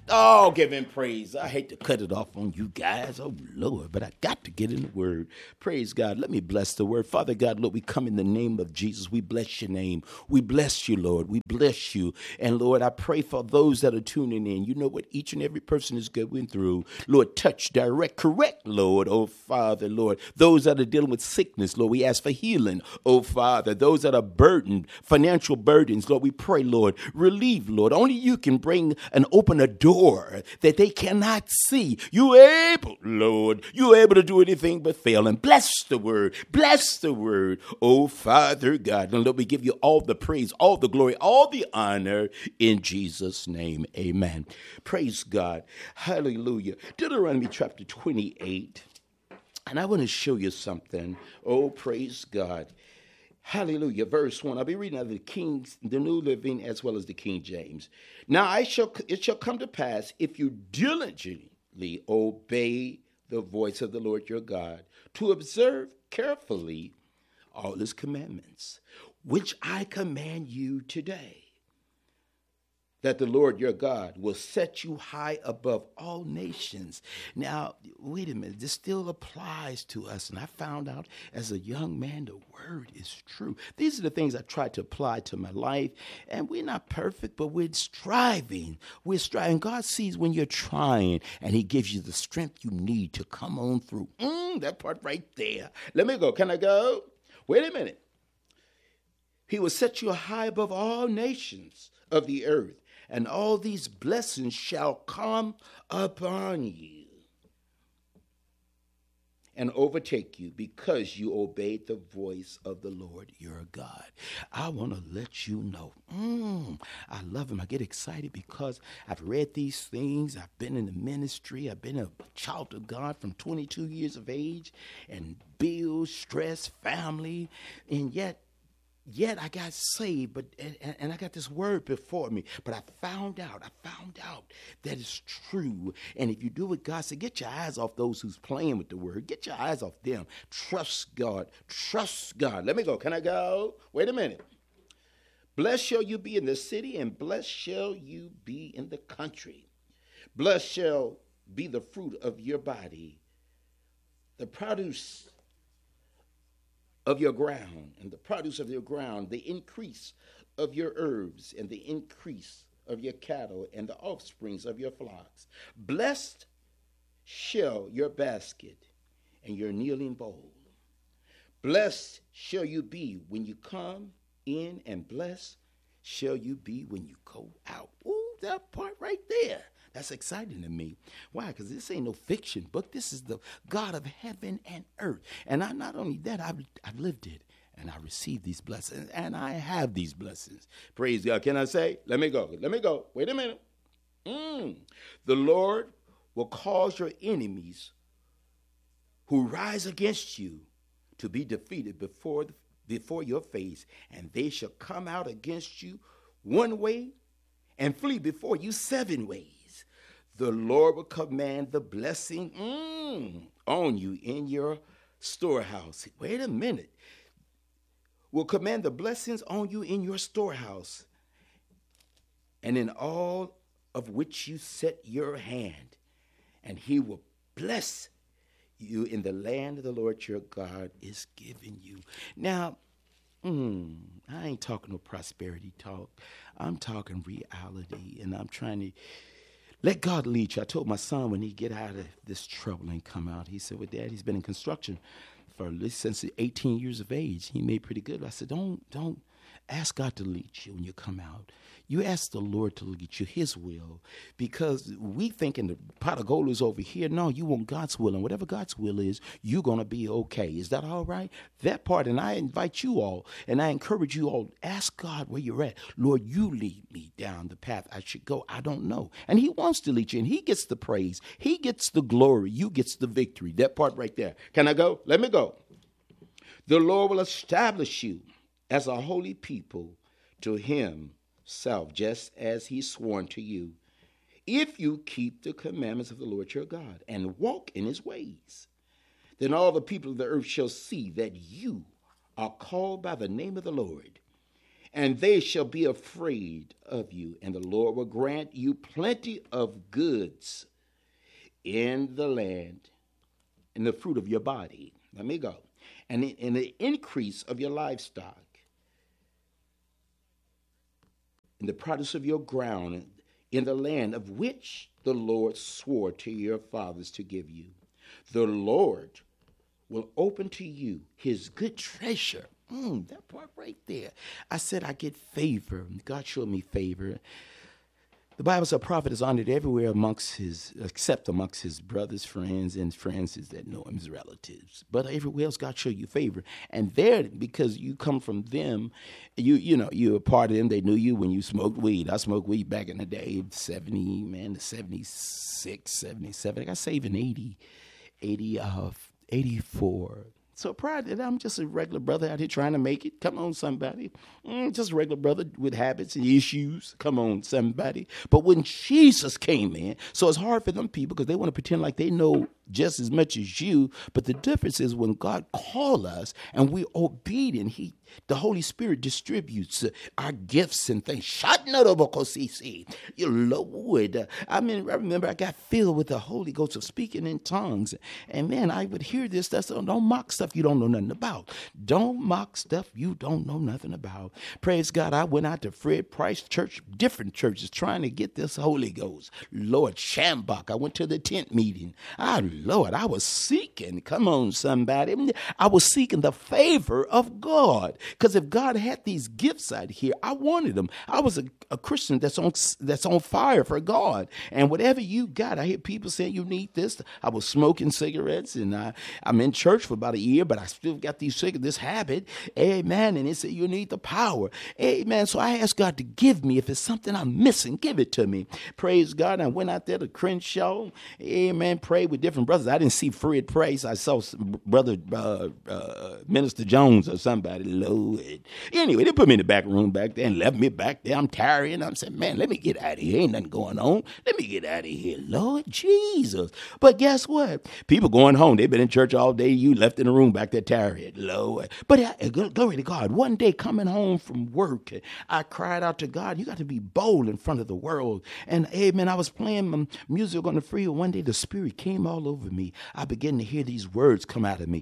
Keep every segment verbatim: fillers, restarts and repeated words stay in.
Oh, give him praise. I hate to cut it off on you guys. Oh, Lord, but I got to get in the word. Praise God. Let me bless the word. Father God, Lord, we come in the name of Jesus. We bless your name. We bless you, Lord. We bless you. And, Lord, I pray for those that are tuning in. You know what each and every person is going through. Lord, touch, direct, correct, Lord. Oh, Father, Lord. Those that are dealing with sickness, Lord, we ask for healing. Oh, Father. Those that are burdened, financial burdens, Lord, we pray, Lord, relieve, Lord. Only you can bring and open a door that they cannot see. You able, Lord. You able to do anything but fail. And bless the word. Bless the word. Oh, Father God. And Lord, we give you all the praise, all the glory, all the honor in Jesus' name. Amen. Praise God. Hallelujah. Deuteronomy chapter twenty-eight. And I want to show you something. Oh, praise God. Hallelujah. Verse one. I'll be reading out of the King, the New Living, as well as the King James. Now I shall it shall come to pass, if you diligently obey the voice of the Lord your God, to observe carefully all his commandments, which I command you today, that the Lord your God will set you high above all nations. Now, wait a minute. This still applies to us. And I found out as a young man, the word is true. These are the things I try to apply to my life. And we're not perfect, but we're striving. We're striving. God sees when you're trying, and he gives you the strength you need to come on through. Mm, that part right there. Let me go. Can I go? Wait a minute. He will set you high above all nations of the earth, and all these blessings shall come upon you and overtake you, because you obeyed the voice of the Lord your God. I want to let you know, mm, I love him. I get excited because I've read these things. I've been in the ministry. I've been a child of God from twenty-two years of age, and bills, stress, family, and yet Yet I got saved, but and, and I got this word before me. But I found out, I found out that it's true. And if you do what God said, get your eyes off those who's playing with the word. Get your eyes off them. Trust God. Trust God. Let me go. Can I go? Wait a minute. Blessed shall you be in the city, and blessed shall you be in the country. Blessed shall be the fruit of your body, the produce of your ground, and the produce of your ground, the increase of your herbs, and the increase of your cattle, and the offsprings of your flocks. Blessed shall your basket and your kneading bowl. Blessed shall you be when you come in, and blessed shall you be when you go out. Ooh, that part right there. That's exciting to me. Why? Because this ain't no fiction book. This is the God of heaven and earth. And I, not only that, I've, I've lived it, and I received these blessings, and I have these blessings. Praise God. Can I say? Let me go. Let me go. Wait a minute. Mm. The Lord will cause your enemies who rise against you to be defeated before, before your face, and they shall come out against you one way and flee before you seven ways. The Lord will command the blessing mm, on you in your storehouse. Wait a minute. Will command the blessings on you in your storehouse, and in all of which you set your hand. And he will bless you in the land the Lord your God is giving you. Now, mm, I ain't talking no prosperity talk. I'm talking reality, and I'm trying to let God lead you. I told my son when he get out of this trouble and come out, he said, well, Dad, he's been in construction for at least since eighteen years of age. He made pretty good. I said, don't, don't ask God to lead you when you come out. You ask the Lord to lead you, his will, because we thinking the pot of gold is over here. No, you want God's will, and whatever God's will is, you're going to be okay. Is that all right? That part, and I invite you all, and I encourage you all, ask God where you're at. Lord, you lead me down the path I should go. I don't know. And he wants to lead you, and he gets the praise. He gets the glory. You gets the victory. That part right there. Can I go? Let me go. The Lord will establish you as a holy people to himself, just as he sworn to you, if you keep the commandments of the Lord your God and walk in his ways. Then all the people of the earth shall see that you are called by the name of the Lord, and they shall be afraid of you. And the Lord will grant you plenty of goods in the land, in the fruit of your body. Let me go. And in the increase of your livestock, in the produce of your ground, in the land of which the Lord swore to your fathers to give you. The Lord will open to you his good treasure. Mm, that part right there. I said I get favor. God showed me favor. The Bible says a prophet is honored everywhere amongst his, except amongst his brothers, friends, and friends that know him, his relatives. But everywhere else, God showed you favor. And there, because you come from them, you you know, you're a part of them. They knew you when you smoked weed. I smoked weed back in the day, seventy, man, seventy-six, seventy-seven. I got saved in eighty, eighty, uh, eighty-four. So proud that I'm just a regular brother out here trying to make it. Come on, somebody. Mm, just a regular brother with habits and issues. Come on, somebody. But when Jesus came in, so it's hard for them people because they want to pretend like they know just as much as you. But the difference is when God called us and we're obedient, he, the Holy Spirit distributes our gifts and things. You Lord. I mean, I remember I got filled with the Holy Ghost of speaking in tongues. And man, I would hear this. That's don't mock stuff you don't know nothing about. Don't mock stuff you don't know nothing about. Praise God. I went out to Fred Price Church, different churches, trying to get this Holy Ghost. Lord Shambach. I went to the tent meeting. Ah, Lord, I was seeking. Come on, somebody. I was seeking the favor of God. Because if God had these gifts out here, I wanted them. I was a, a Christian that's on that's on fire for God. And whatever you got, I hear people saying you need this. I was smoking cigarettes, and I, I'm in church for about a year, but I still got these cigarettes, this habit. Amen. And they say you need the power. Amen. So I asked God to give me. If it's something I'm missing, give it to me. Praise God. And I went out there to Crenshaw. Amen. Prayed with different brothers. I didn't see Fred Price. I saw brother uh, uh, Minister Jones or somebody. Lord. Anyway, they put me in the back room back there and left me back there. I'm tired. And I'm saying, man, let me get out of here. Ain't nothing going on. Let me get out of here. Lord Jesus. But guess what? People going home. They've been in church all day. You left in the room back there tired. Lord. But uh, glory to God. One day coming home from work, I cried out to God, you got to be bold in front of the world. And amen, I was playing my music on the freeway. One day the Spirit came all over me. I began to hear these words come out of me.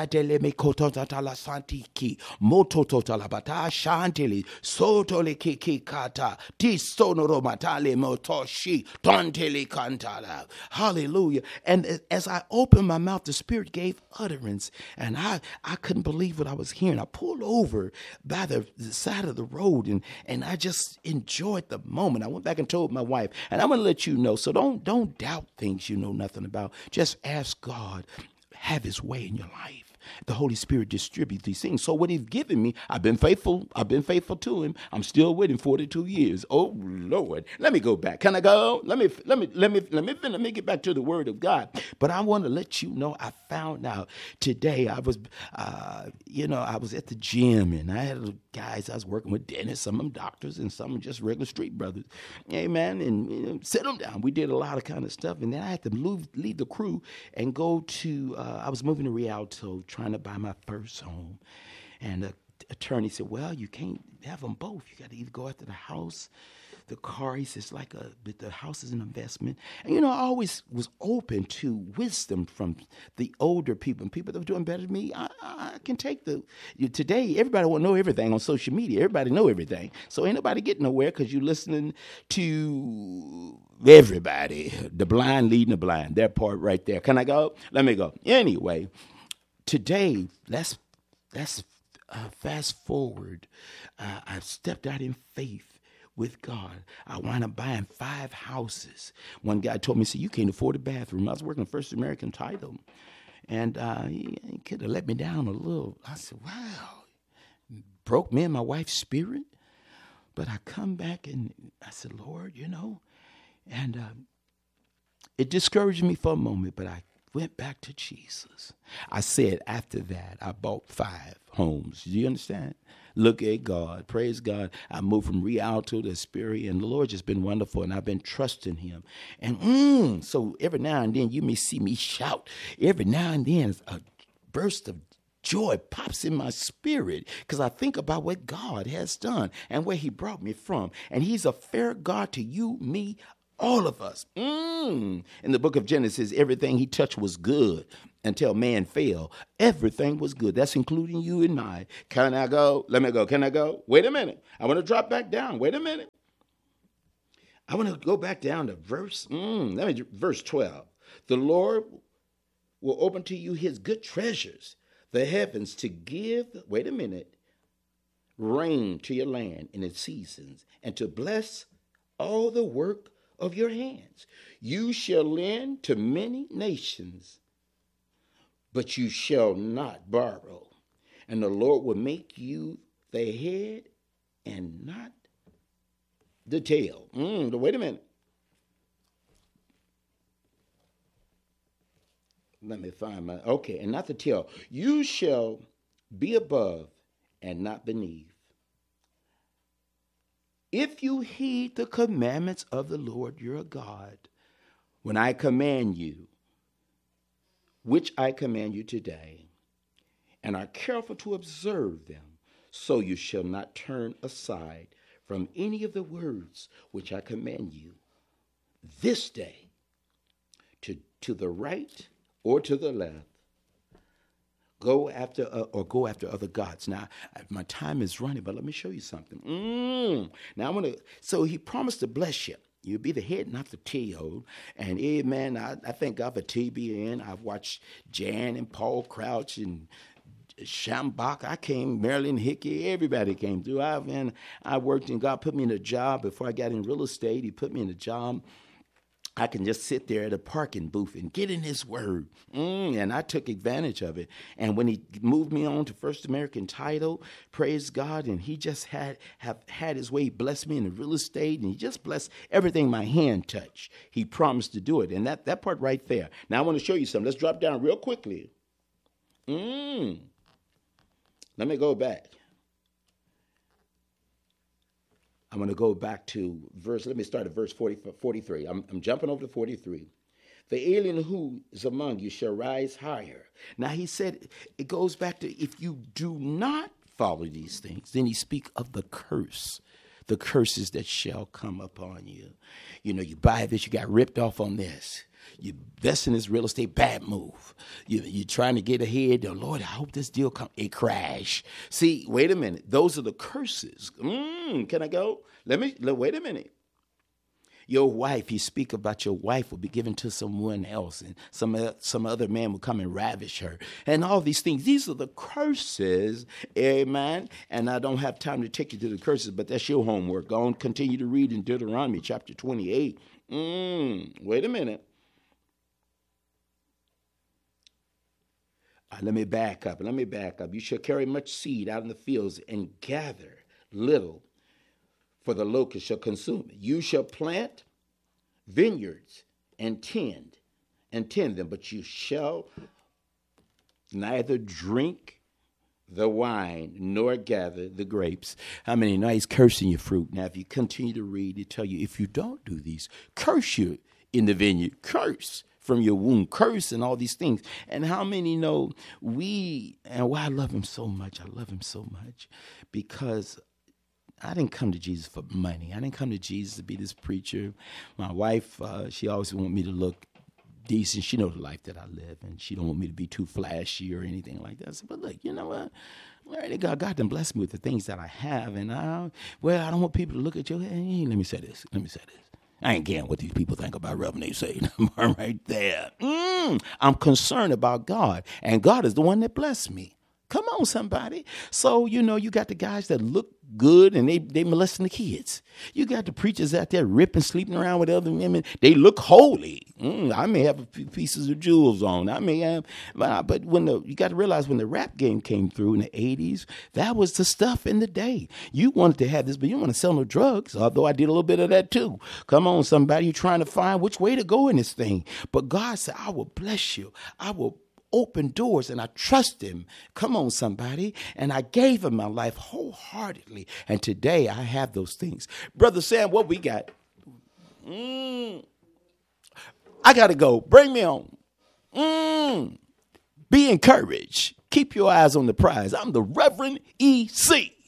Motototalabata shantili sotole kiki kata tisonoro matale motoshi tontele kantala. Hallelujah. And as I opened my mouth, the Spirit gave utterance, and I, I couldn't believe what I was hearing. I pulled over by the, the side of the road, and, and I just enjoyed the moment. I went back and told my wife, and I'm going to let you know, so don't don't doubt things you know nothing about. Just ask God, have his way in your life. The Holy Spirit distributes these things. So what he's given me, I've been faithful. I've been faithful to him. I'm still with him forty-two years. Oh Lord. Let me go back. Can I go? Let me, let me, let me, let me, let me get back to the word of God. But I want to let you know, I found out today, I was, uh, you know, I was at the gym, and I had guys, I was working with dentists, some of them doctors, and some just regular street brothers. Amen. And you know, sit them down. We did a lot of kind of stuff. And then I had to leave, leave the crew and go to, uh, I was moving to Rialto, trying to buy my first home. And the attorney said, well, you can't have them both. You got to either go after the house, the car. He says, like a, but the house is an investment. And, you know, I always was open to wisdom from the older people and people that were doing better than me. I, I can take the, you, today, everybody will know everything on social media. Everybody know everything. So ain't nobody getting nowhere because you're listening to everybody. The blind leading the blind. That part right there. Can I go? Let me go. Anyway. Today, let's let's uh, fast forward. Uh, I've stepped out in faith with God. I wound up buying five houses. One guy told me, "See, you can't afford a bathroom." I was working First American Title, and uh, he, he could have let me down a little. I said, "Wow," broke me and my wife's spirit. But I come back and I said, "Lord, you know," and uh, it discouraged me for a moment, but I went back to Jesus. I said after that, I bought five homes. Do you understand? Look at God. Praise God. I moved from Rialto to Hesperia, and the Lord just been wonderful, and I've been trusting him. And mm, so every now and then you may see me shout. Every now and then a burst of Joy pops in my spirit because I think about what God has done and where he brought me from. And he's a fair God to you, me, all of us. Mm. In the book of Genesis, everything he touched was good until man fell. Everything was good. That's including you and I. Can I go? Let me go. Can I go? Wait a minute. I want to drop back down. Wait a minute. I want to go back down to verse, mm, let me, verse twelve. The Lord will open to you his good treasures, the heavens, to give, wait a minute, rain to your land in its seasons, and to bless all the work of your hands. You shall lend to many nations, but you shall not borrow. And the Lord will make you the head and not the tail. Mm, wait a minute. Let me find my, okay, and not the tail. You shall be above and not beneath. If you heed the commandments of the Lord your God, when I command you, which I command you today, and are careful to observe them, so you shall not turn aside from any of the words which I command you this day, to, to the right or to the left, go after uh, or go after other gods. Now, my time is running, but let me show you something. Mm. Now, I want to. So he promised to bless you. You'll be the head, not the tail. And amen. I, I thank God for T B N. I've watched Jan and Paul Crouch and Shambach. I came, Marilyn Hickey, everybody came through. I and I worked, and God put me in a job before I got in real estate. He put me in a job. I can just sit there at a parking booth and get in his word. Mm, and I took advantage of it. And when he moved me on to First American Title, praise God, and he just had have had his way. He blessed me in the real estate, and he just blessed everything my hand touched. He promised to do it. And that, that part right there. Now I want to show you something. Let's drop down real quickly. Mm. Let me go back. I'm going to go back to verse, let me start at verse forty, forty-three. I'm, I'm jumping over to forty-three. The alien who is among you shall rise higher. Now he said, it goes back to, if you do not follow these things, then he speak of the curse, the curses that shall come upon you. You know, you buy this, you got ripped off on this. You invest in this real estate, bad move. You, you're trying to get ahead. Oh, Lord, I hope this deal comes. It crash. See, wait a minute. Those are the curses. Mm, can I go? Let me, let, wait a minute. Your wife, you speak about your wife will be given to someone else, and some, uh, some other man will come and ravish her. And all these things. These are the curses, amen? And I don't have time to take you to the curses, but that's your homework. Go on, continue to read in Deuteronomy chapter twenty-eight. Mm, wait a minute. Uh, let me back up. Let me back up. You shall carry much seed out in the fields and gather little, for the locust shall consume it. You shall plant vineyards and tend and tend them, but you shall neither drink the wine nor gather the grapes. How many know he's cursing your fruit? Now, if you continue to read, it tell you if you don't do these, curse you in the vineyard, curse from your womb, curse and all these things. And how many know we, and why I love him so much, I love him so much, because I didn't come to Jesus for money. I didn't come to Jesus to be this preacher. My wife, uh, she always wanted me to look decent. She knows the life that I live, and she don't want me to be too flashy or anything like that. I said, but look, you know what? Alright, God, God done blessed me with the things that I have, and I, well, I don't want people to look at you. Hey, let me say this. Let me say this. I ain't caring what these people think about Reverend A. Say. I'm right there. Mm, I'm concerned about God, and God is the one that blessed me. Come on, somebody. So, you know, you got the guys that look good and they, they molesting the kids. You got the preachers out there ripping, sleeping around with other women. They look holy. Mm, I may have a few pieces of jewels on. I may have, but when the, you got to realize when the rap game came through in the eighties, that was the stuff in the day. You wanted to have this, but you don't want to sell no drugs, although I did a little bit of that too. Come on, somebody, you're trying to find which way to go in this thing. But God said, I will bless you. I will open doors, and I trust him. Come on, somebody. And I gave him my life wholeheartedly. And today I have those things. Brother Sam, what we got? Mm. I got to go. Bring me on. Mm. Be encouraged. Keep your eyes on the prize. I'm the Reverend E C